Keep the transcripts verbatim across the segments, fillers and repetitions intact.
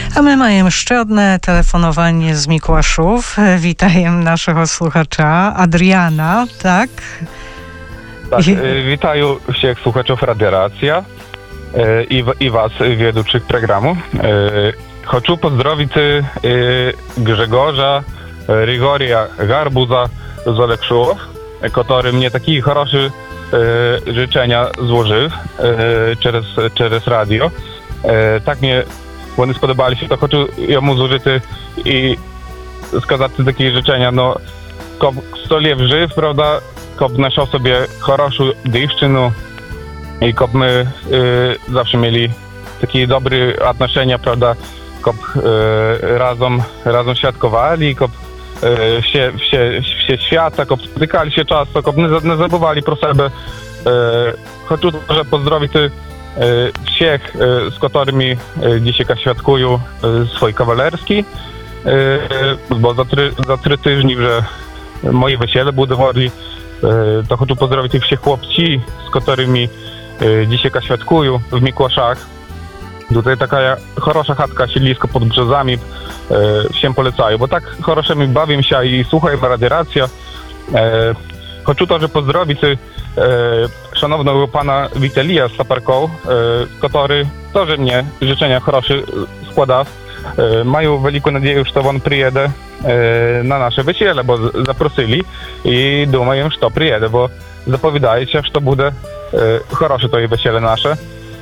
A my mamy jeszcze одне telefonowanie z Mikłaszów. Witaję naszego słuchacza Adriana, tak? Tak, I... witają всех słuchaczów Radia Racja i, i was, ведущих programu. Хочу поздравить Grzegorza Rygoria Garbuza z Olekszułów, który mnie takie хорошие życzenia złożył przez, przez radio. Tak mnie вони сподобалися, то хочу йому зложити і сказати такі życzenia, no, щоб сто літ жив, правда, щоб знайшов собі хорошу дівчину, і щоб ми е, завжди мали такі добрі відношення, правда, щоб е, разом, разом святкували, щоб е, всі, всі, всі свята, щоб спотикалися часто, щоб не, не забували про себе. Е, хочу теж поздравити всех, z którymi dzisiaj świadkują swój kawalerski, bo za trzy, za trzy tygodnie, że moje wesele będą wodli, to chcę pozdrowić tych wszystkich chłopci, z którymi dzisiaj świadkują w Mikłaszach. Tutaj taka хороша chatka, siedlisko pod brzozami, всем polecają, bo tak хорошо mi bawię się i słucham Radio Racja. Хочу też pozdrowić szanownego pana Witelija z Saparką, który też mnie życzenia хорошe składa. Mają wielką nadzieję, że on przyjedzie na nasze wesele, bo zaprosili i думаем, że przyjedzie, bo zapowiadają się, że to będzie хороше to wesele nasze.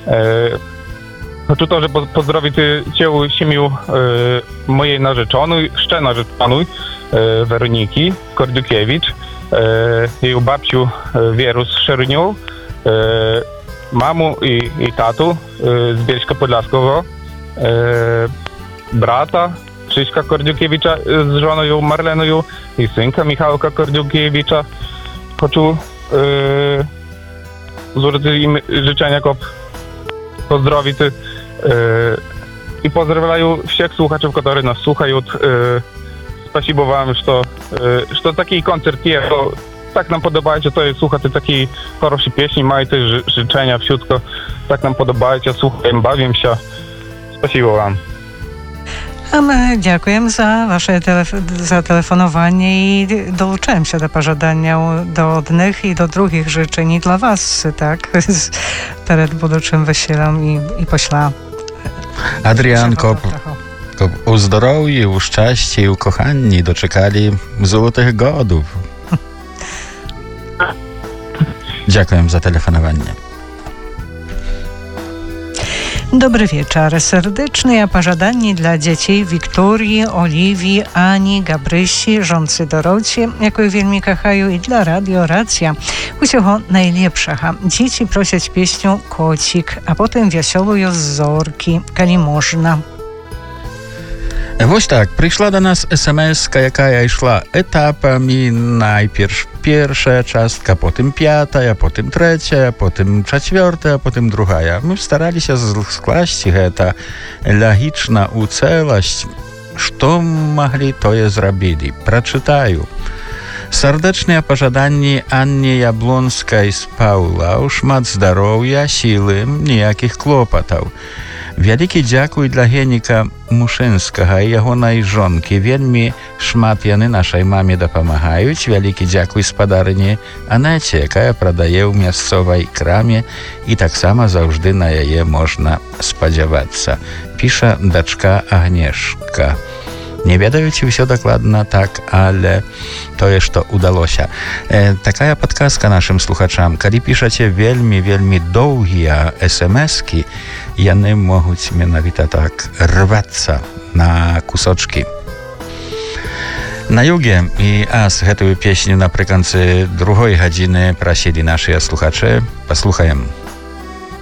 Хочу też pozdrowić całą siemię mojej narzeczonej, jeszcze narzeczonej, Weroniki Kordziukiewicz, jej babciu Wieru z Szernią, mamu i, i tatu z Bielska Podlaskiego, brata Krzyśka Kordziukiewicza z żoną Marleną i synka Michałka Kordziukiewicza. Хочу złożyć im życzenia, żeby pozdrowić i pozdrawiają wszystkich słuchaczy, którzy nas słuchają. Спасибо вам, что, что такие концерты, так нам подобається, то слухати такі хороші пісні, маєте życzenia wszystko, так нам подобається, слухаємо, бавимося. Спасибо вам. A my dziękujemy za wasze telef- za telefonowanie i dołączyłem się do pożądania do jednych i do drugich życzeń dla was, tak? Przed budżym weselem i, i pośla. Adrian Kop. У здоров'ї, у щасті, у коханні дочекали золотих годів. Dziękuję za telefonowanie. Dobry wieczór. Serdeczne pożądanie dla dzieci Wiktorii, Oliwii, Ani, Gabrysi, żoncy Dorocie, jaką wielmi kochają, i dla Radio Racja. Усього najlepszego. Dzieci prosić pieśnią Kocik, a potem wieselują z Zorki, kali można. Ось так, прийшла до нас смс-ка, яка йшла етапами. Найперш перша частка, потім п'ята, потім третя, потім четверта, потім другая. Ми старалися скласти гэта логічна у цэласць. Што маглі, тое зрабілі. Прачытаю. Сардэчныя пажаданні Анне Яблонскай з Паўла, шмат здароўя, сілы, ніякіх клопатаў. Вялікі дзякуй для Геніка Мушынскага і ягонай жонкі. Вельмі шмат яны нашай маме дапамагаюць. Вялікі дзякуй спадарыні Анеце, якая прадае ў мясцовай краме, і таксама заўжды на яе можна спадзявацца. Піша дачка Агнешка. Не ведаю, ці ўсё дакладна так, але тое, што ўдалося. Е, такая падказка нашым слухачам. Калі пішаце вельмі-вельмі доўгія эс-эм-эскі, яны могуць менавіта так рвацца на кусочкі. На юге і ас гэтую песню напрыканцы другой гадзіны прасілі нашыя слухачы. Паслухаем.